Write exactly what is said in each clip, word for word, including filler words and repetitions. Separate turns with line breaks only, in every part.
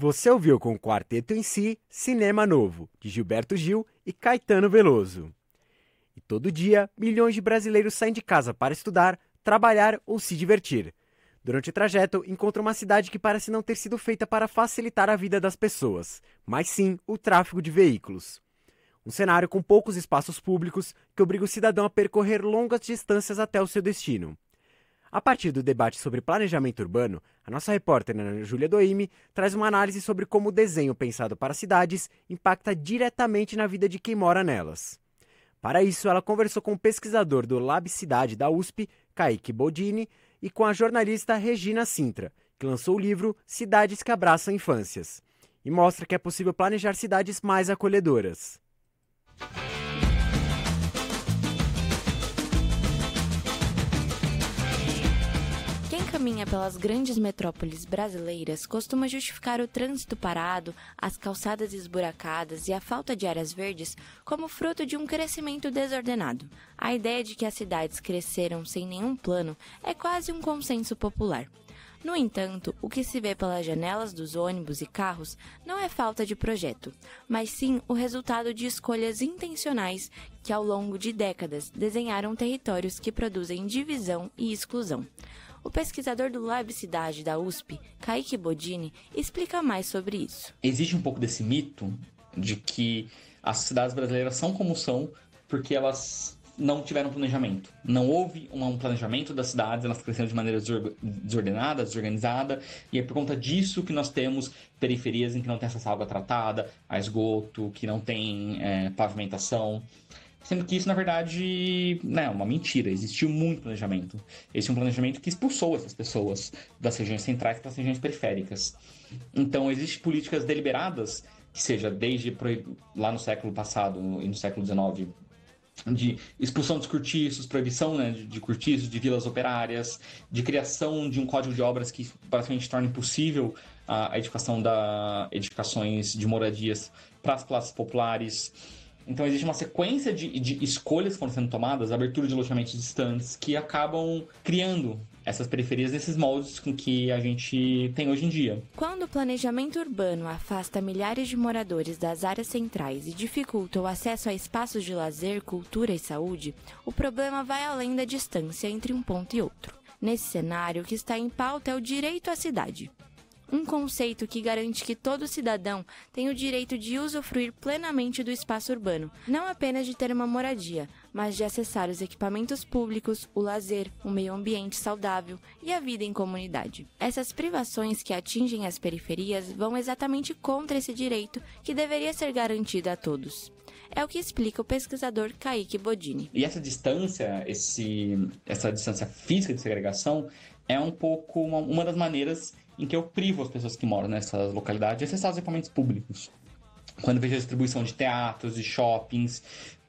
Você ouviu com o Quarteto em Si, Cinema Novo, de Gilberto Gil e Caetano Veloso. E todo dia, milhões de brasileiros saem de casa para estudar, trabalhar ou se divertir. Durante o trajeto, encontra uma cidade que parece não ter sido feita para facilitar a vida das pessoas, mas sim o tráfego de veículos. Um cenário com poucos espaços públicos que obriga o cidadão a percorrer longas distâncias até o seu destino. A partir do debate sobre planejamento urbano, a nossa repórter Ana Júlia Doime traz uma análise sobre como o desenho pensado para cidades impacta diretamente na vida de quem mora nelas. Para isso, ela conversou com o pesquisador do Lab Cidade da U S P, Kaique Bodini, e com a jornalista Regina Sintra, que lançou o livro Cidades que Abraçam Infâncias, e mostra que é possível planejar cidades mais acolhedoras.
Quem caminha pelas grandes metrópoles brasileiras costuma justificar o trânsito parado, as calçadas esburacadas e a falta de áreas verdes como fruto de um crescimento desordenado. A ideia de que as cidades cresceram sem nenhum plano é quase um consenso popular. No entanto, o que se vê pelas janelas dos ônibus e carros não é falta de projeto, mas sim o resultado de escolhas intencionais que ao longo de décadas desenharam territórios que produzem divisão e exclusão. O pesquisador do Lab Cidade da U S P, Kaique Bodini, explica mais sobre isso.
Existe um pouco desse mito de que as cidades brasileiras são como são porque elas não tiveram planejamento. Não houve um planejamento das cidades, elas cresceram de maneira desordenada, desorganizada, e é por conta disso que nós temos periferias em que não tem acesso à água tratada, a esgoto, que não tem é, pavimentação. Sendo que isso, na verdade, não é uma mentira. Existiu muito planejamento. Esse é um planejamento que expulsou essas pessoas das regiões centrais para as regiões periféricas. Então, existem políticas deliberadas, que seja desde lá no século passado e no século dezenove, de expulsão dos cortiços, proibição, né, de, de cortiços, de vilas operárias, de criação de um código de obras que basicamente torna impossível a, a edificação da edificações de moradias para as classes populares. Então existe uma sequência de, de escolhas que foram sendo tomadas, abertura de loteamentos distantes, que acabam criando essas periferias nesses moldes com que a gente tem hoje em dia.
Quando o planejamento urbano afasta milhares de moradores das áreas centrais e dificulta o acesso a espaços de lazer, cultura e saúde, o problema vai além da distância entre um ponto e outro. Nesse cenário, o que está em pauta é o direito à cidade. Um conceito que garante que todo cidadão tem o direito de usufruir plenamente do espaço urbano, não apenas de ter uma moradia, mas de acessar os equipamentos públicos, o lazer, o meio ambiente saudável e a vida em comunidade. Essas privações que atingem as periferias vão exatamente contra esse direito que deveria ser garantido a todos. É o que explica o pesquisador Kaique Bodini.
E essa distância, esse, essa distância física de segregação é um pouco uma, uma das maneiras em que eu privo as pessoas que moram nessas localidades de acessar os equipamentos públicos. Quando eu vejo a distribuição de teatros, de shoppings,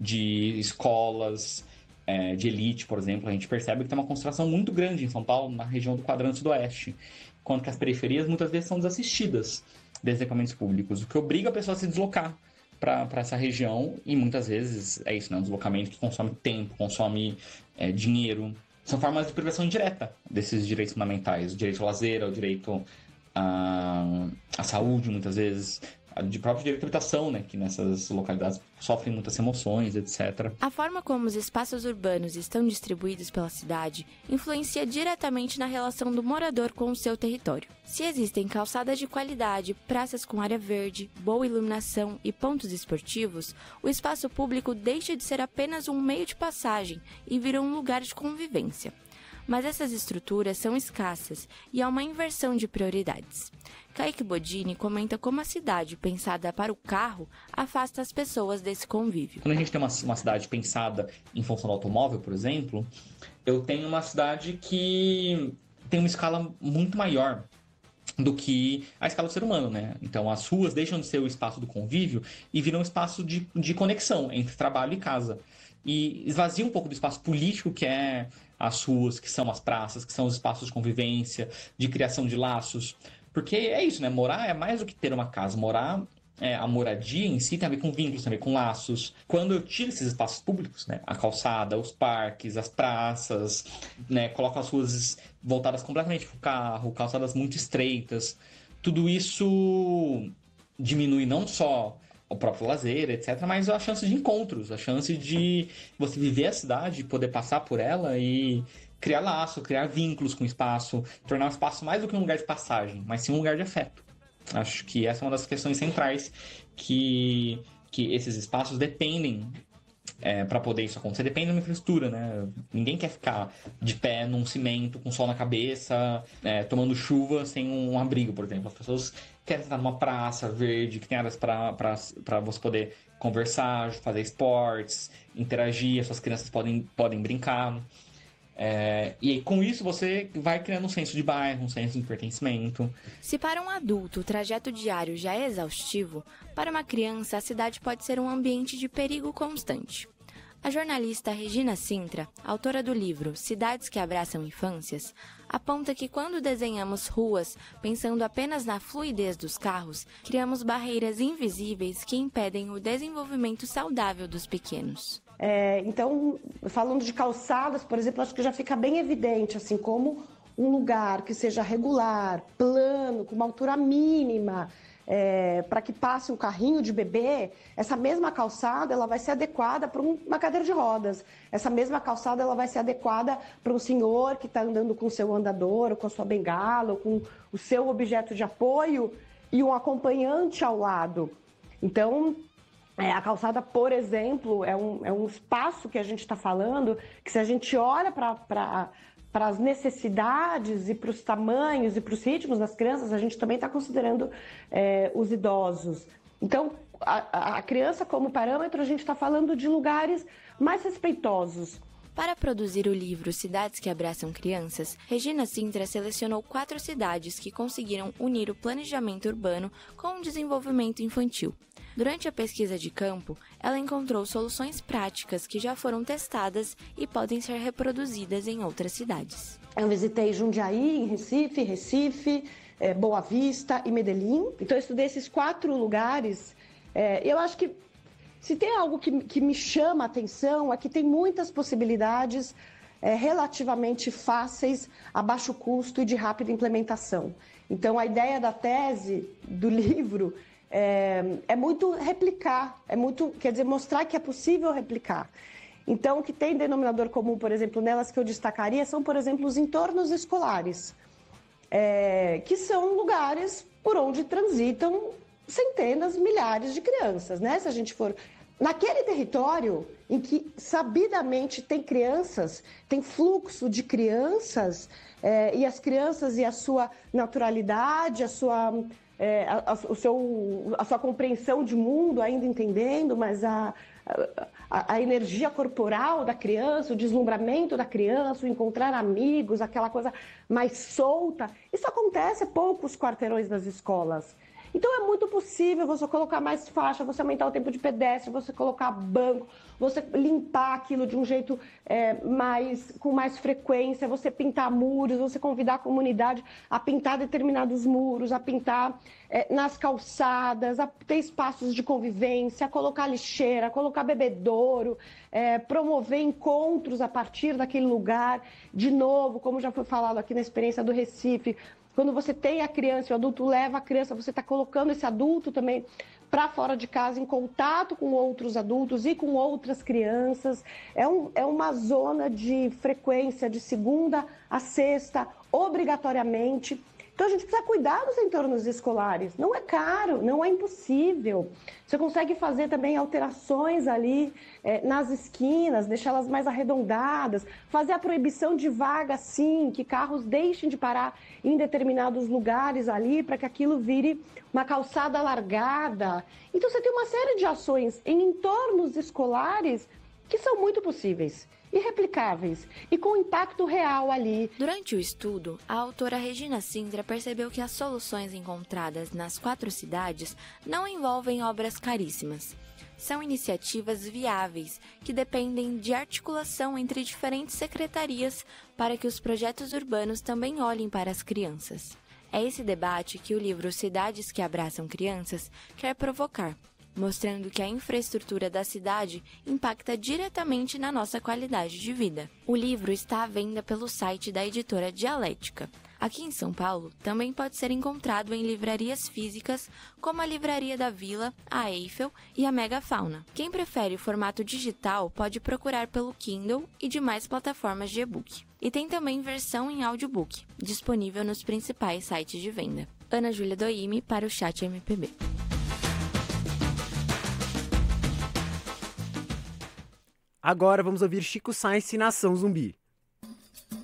de escolas, é, de elite, por exemplo, a gente percebe que tem uma concentração muito grande em São Paulo, na região do quadrante sudoeste, enquanto que as periferias muitas vezes são desassistidas desses equipamentos públicos, o que obriga a pessoa a se deslocar para essa região, e muitas vezes é isso, né, um deslocamento que consome tempo, consome é, dinheiro. São formas de privação indireta desses direitos fundamentais. O direito ao lazer, o direito à, à saúde, muitas vezes. De próprio direito à habitação, né? Que nessas localidades sofrem muitas emoções, etcétera.
A forma como os espaços urbanos estão distribuídos pela cidade influencia diretamente na relação do morador com o seu território. Se existem calçadas de qualidade, praças com área verde, boa iluminação e pontos esportivos, o espaço público deixa de ser apenas um meio de passagem e vira um lugar de convivência. Mas essas estruturas são escassas e há uma inversão de prioridades. Kaique Bodini comenta como a cidade pensada para o carro afasta as pessoas desse convívio.
Quando a gente tem uma, uma cidade pensada em função do automóvel, por exemplo, eu tenho uma cidade que tem uma escala muito maior do que a escala do ser humano, né? Então as ruas deixam de ser o espaço do convívio e viram um espaço de, de conexão entre trabalho e casa. E esvazia um pouco do espaço político que é as ruas, que são as praças, que são os espaços de convivência, de criação de laços. Porque é isso, né? Morar é mais do que ter uma casa. Morar, é, a moradia em si tem a ver com vínculos, tem a ver com laços. Quando eu tiro esses espaços públicos, né? A calçada, os parques, as praças, né? Coloco as ruas voltadas completamente para o carro, calçadas muito estreitas. tudo isso diminui não só o próprio lazer, etcétera, mas a chance de encontros, a chance de você viver a cidade, poder passar por ela e criar laço, criar vínculos com o espaço, tornar o espaço mais do que um lugar de passagem, mas sim um lugar de afeto. Acho que essa é uma das questões centrais que, que esses espaços dependem. É, para poder isso acontecer, depende de uma infraestrutura, né? Ninguém quer ficar de pé num cimento, com sol na cabeça, é, tomando chuva sem um abrigo, por exemplo. As pessoas querem estar numa praça verde, que tem áreas para você poder conversar, fazer esportes, interagir, as suas crianças podem, podem brincar. É, e aí, com isso você vai criando um senso de bairro, um senso de pertencimento.
Se para um adulto o trajeto diário já é exaustivo, para uma criança a cidade pode ser um ambiente de perigo constante. A jornalista Regina Sintra, autora do livro Cidades que Abraçam Infâncias, aponta que quando desenhamos ruas pensando apenas na fluidez dos carros, criamos barreiras invisíveis que impedem o desenvolvimento saudável dos pequenos.
É, então, falando de calçadas, por exemplo, acho que já fica bem evidente, assim, como um lugar que seja regular, plano, com uma altura mínima, é, para que passe um carrinho de bebê, essa mesma calçada ela vai ser adequada para uma cadeira de rodas. Essa mesma calçada ela vai ser adequada para um senhor que está andando com o seu andador, ou com a sua bengala, ou com o seu objeto de apoio e um acompanhante ao lado. Então, É, a calçada, por exemplo, é um, é um espaço que a gente está falando, que se a gente olha para as necessidades e para os tamanhos e para os ritmos das crianças, a gente também está considerando é, os idosos. Então, a, a criança como parâmetro, a gente está falando de lugares mais respeitosos.
Para produzir o livro Cidades que Abraçam Crianças, Regina Sintra selecionou quatro cidades que conseguiram unir o planejamento urbano com o desenvolvimento infantil. Durante a pesquisa de campo, ela encontrou soluções práticas que já foram testadas e podem ser reproduzidas em outras cidades.
Eu visitei Jundiaí, em Recife, Recife, é, Boa Vista e Medellín. Então, eu estudei esses quatro lugares. É, eu acho que se tem algo que, que me chama a atenção é que tem muitas possibilidades é, relativamente fáceis, a baixo custo e de rápida implementação. Então, a ideia da tese, do livro, é, é muito replicar, é muito, quer dizer, mostrar que é possível replicar. Então, o que tem denominador comum, por exemplo, nelas que eu destacaria, são, por exemplo, os entornos escolares, é, que são lugares por onde transitam centenas, milhares de crianças, né? Se a gente for naquele território em que sabidamente tem crianças, tem fluxo de crianças, é, e as crianças e a sua naturalidade, a sua, é, a, a, o seu, a sua compreensão de mundo ainda entendendo, mas a, a, a energia corporal da criança, o deslumbramento da criança, o encontrar amigos, aquela coisa mais solta, isso acontece a poucos quarteirões das escolas. Então é muito possível você colocar mais faixa, você aumentar o tempo de pedestre, você colocar banco, você limpar aquilo de um jeito é, mais, com mais frequência, você pintar muros, você convidar a comunidade a pintar determinados muros, a pintar é, nas calçadas, a ter espaços de convivência, a colocar lixeira, a colocar bebedouro, é, promover encontros a partir daquele lugar. De novo, como já foi falado aqui na experiência do Recife, quando você tem a criança, o adulto leva a criança, você está colocando esse adulto também para fora de casa, em contato com outros adultos e com outras crianças. É, um, é uma zona de frequência de segunda a sexta, obrigatoriamente. Então, a gente precisa cuidar dos entornos escolares. Não é caro, não é impossível. Você consegue fazer também alterações ali é, nas esquinas, deixá-las mais arredondadas, fazer a proibição de vaga, sim, que carros deixem de parar em determinados lugares ali, para que aquilo vire uma calçada alargada. Então, você tem uma série de ações em entornos escolares que são muito possíveis e replicáveis, e com impacto real ali.
Durante o estudo, a autora Regina Sintra percebeu que as soluções encontradas nas quatro cidades não envolvem obras caríssimas. São iniciativas viáveis, que dependem de articulação entre diferentes secretarias para que os projetos urbanos também olhem para as crianças. É esse debate que o livro Cidades que Abraçam Crianças quer provocar, mostrando que a infraestrutura da cidade impacta diretamente na nossa qualidade de vida. O livro está à venda pelo site da editora Dialética. Aqui em São Paulo, também pode ser encontrado em livrarias físicas, como a Livraria da Vila, a Eiffel e a Megafauna. Quem prefere o formato digital pode procurar pelo Kindle e demais plataformas de e-book. E tem também versão em audiobook, disponível nos principais sites de venda. Ana Júlia Doime para o Chat M P B.
Agora vamos ouvir Chico Science e Nação Zumbi.